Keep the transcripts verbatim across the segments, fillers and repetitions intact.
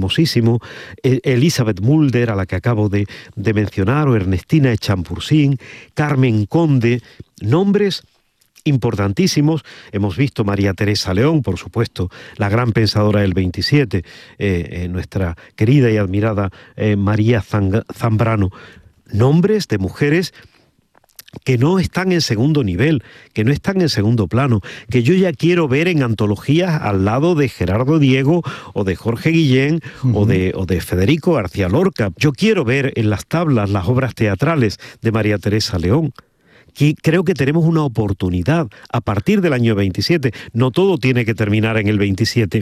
hermosísimo, Elizabeth Mulder, a la que acabo de, de mencionar, o Ernestina Echampoursin, Carmen Conde, nombres importantísimos. Hemos visto María Teresa León, por supuesto, la gran pensadora del veintisiete, eh, eh, nuestra querida y admirada eh, María Zang- Zambrano. Nombres de mujeres que no están en segundo nivel, que no están en segundo plano, que yo ya quiero ver en antologías al lado de Gerardo Diego o de Jorge Guillén uh-huh. o, de, o de Federico García Lorca. Yo quiero ver en las tablas las obras teatrales de María Teresa León. Que creo que tenemos una oportunidad a partir del año veintisiete, no todo tiene que terminar en el veintisiete,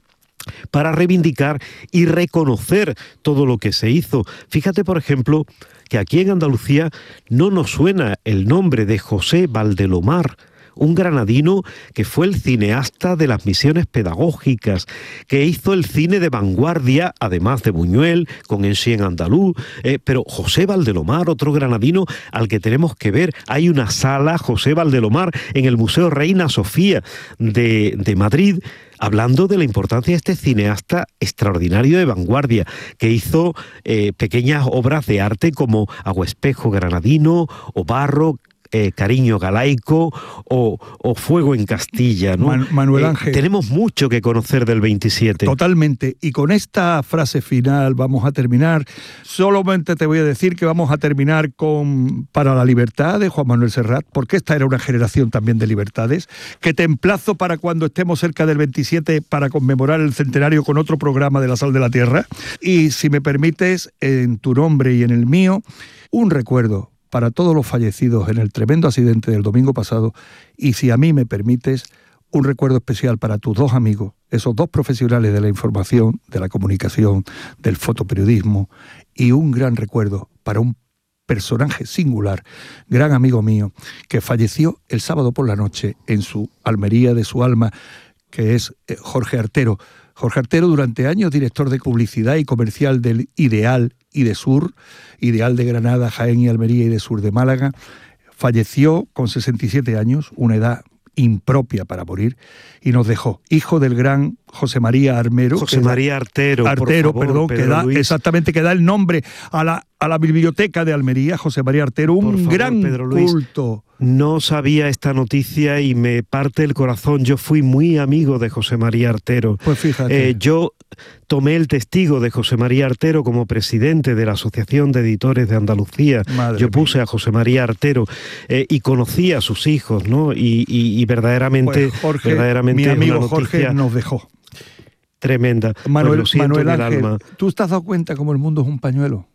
para reivindicar y reconocer todo lo que se hizo. Fíjate, por ejemplo, que aquí en Andalucía no nos suena el nombre de José Valdelomar, un granadino que fue el cineasta de las misiones pedagógicas, que hizo el cine de vanguardia, además de Buñuel, con Ensien Andaluz, eh, pero José Valdelomar, otro granadino al que tenemos que ver. Hay una sala José Valdelomar en el Museo Reina Sofía de, de Madrid, hablando de la importancia de este cineasta extraordinario de vanguardia, que hizo eh, pequeñas obras de arte como Aguespejo Granadino o Barro, Eh, Cariño Galaico o, o Fuego en Castilla, ¿no? Man, Manuel Ángel. Eh, tenemos mucho que conocer del veintisiete. Totalmente. Y con esta frase final vamos a terminar. Solamente te voy a decir que vamos a terminar con Para la Libertad de Juan Manuel Serrat, porque esta era una generación también de libertades, que te emplazo para cuando estemos cerca del veintisiete para conmemorar el centenario con otro programa de La Sal de la Tierra. Y si me permites, en tu nombre y en el mío, un recuerdo para todos los fallecidos en el tremendo accidente del domingo pasado, y si a mí me permites, un recuerdo especial para tus dos amigos, esos dos profesionales de la información, de la comunicación, del fotoperiodismo, y un gran recuerdo para un personaje singular, gran amigo mío, que falleció el sábado por la noche en su Almería de su alma, que es Jorge Artero. Jorge Artero, durante años director de publicidad y comercial del Ideal y de Sur, Ideal de Granada, Jaén y Almería y de Sur de Málaga, falleció con sesenta y siete años, una edad impropia para morir, y nos dejó, hijo del gran José María Armero. José María da, Artero, Artero, por favor, perdón, que da, exactamente, que da el nombre a la, a la biblioteca de Almería, José María Artero, un favor, gran Pedro Luis, culto. No sabía esta noticia y me parte el corazón. Yo fui muy amigo de José María Artero. Pues fíjate. Eh, yo tomé el testigo de José María Artero como presidente de la Asociación de Editores de Andalucía. Madre yo puse mía. a José María Artero eh, y conocí a sus hijos, ¿no? Y, y, y verdaderamente, pues Jorge, verdaderamente mi amigo una Jorge nos dejó. Tremenda. Manuel, pues lo siento Manuel en el Ángel, alma. ¿tú te has dado cuenta cómo el mundo es un pañuelo?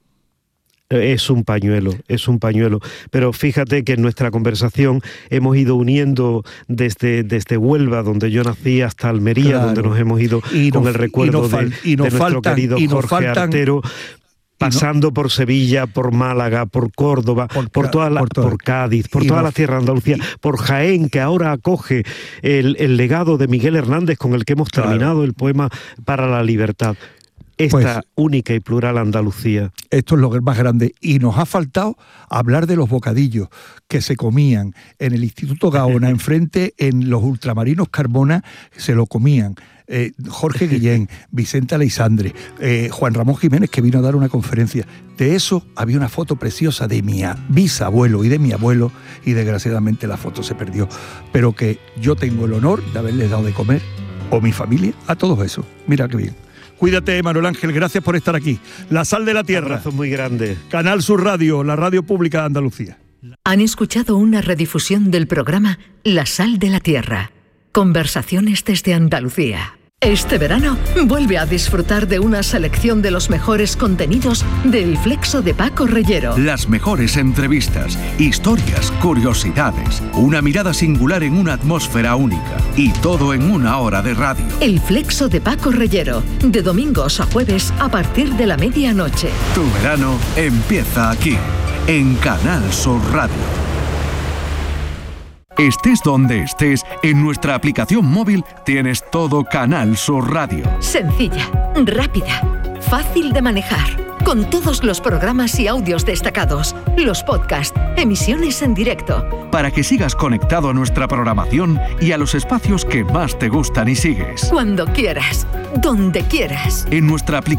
Es un pañuelo, es un pañuelo. Pero fíjate que en nuestra conversación hemos ido uniendo desde, desde Huelva, donde yo nací, hasta Almería, claro, donde nos hemos ido y con nos, el recuerdo fal, de, de nuestro faltan, querido Jorge faltan, Artero, pasando no, por Sevilla, por Málaga, por Córdoba, por, por, toda la, por, todo. por Cádiz, por toda no, la tierra de Andalucía, y, por Jaén, que ahora acoge el, el legado de Miguel Hernández, con el que hemos claro. terminado el poema Para la Libertad. Esta pues, única y plural Andalucía. Esto es lo más grande. Y nos ha faltado hablar de los bocadillos que se comían en el Instituto Gaona, enfrente, en los ultramarinos Carmona, se lo comían. Eh, Jorge Guillén, Vicente Aleixandre, eh, Juan Ramón Jiménez, que vino a dar una conferencia. De eso había una foto preciosa de mi bisabuelo y de mi abuelo, y desgraciadamente la foto se perdió. Pero que yo tengo el honor de haberles dado de comer, o mi familia, a todos esos. Mira qué bien. Cuídate, Manuel Ángel, gracias por estar aquí. La Sal de la Tierra. Un abrazo muy grande. Canal Sur Radio, la radio pública de Andalucía. Han escuchado una redifusión del programa La Sal de la Tierra. Conversaciones desde Andalucía. Este verano, vuelve a disfrutar de una selección de los mejores contenidos del Flexo de Paco Reyero. Las mejores entrevistas, historias, curiosidades, una mirada singular en una atmósfera única y todo en una hora de radio. El Flexo de Paco Reyero, de domingos a jueves a partir de la medianoche. Tu verano empieza aquí, en Canal Sur Radio. Estés donde estés, en nuestra aplicación móvil tienes todo Canal Sur Radio. Sencilla, rápida, fácil de manejar, con todos los programas y audios destacados, los podcasts, emisiones en directo. Para que sigas conectado a nuestra programación y a los espacios que más te gustan y sigues. Cuando quieras, donde quieras. En nuestra aplicación